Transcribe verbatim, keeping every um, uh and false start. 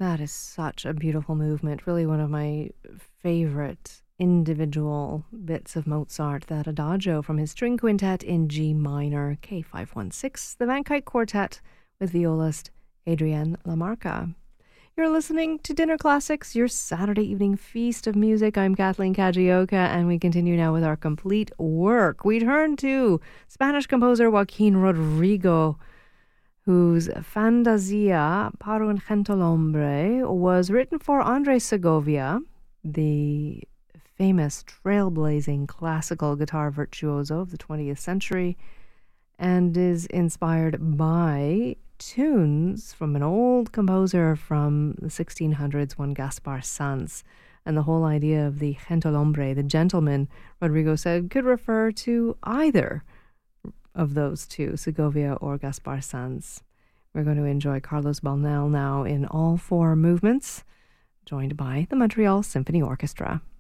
That is such a beautiful movement. Really one of my favorite individual bits of Mozart, that Adagio from his string quintet in G minor, K five one six, the Van Kyk Quartet with violist Adrienne Lamarca. You're listening to Dinner Classics, your Saturday evening feast of music. I'm Kathleen Kajioka, and we continue now with our complete work. We turn to Spanish composer Joaquin Rodrigo, whose Fantasia para un Gentilhombre was written for Andres Segovia, the famous trailblazing classical guitar virtuoso of the twentieth century, and is inspired by tunes from an old composer from the sixteen hundreds, one Gaspar Sanz. And the whole idea of the Gentilhombre, the gentleman, Rodrigo said, could refer to either of those two, Segovia or Gaspar Sanz. We're going to enjoy Carlos Balnel now in all four movements, joined by the Montreal Symphony Orchestra.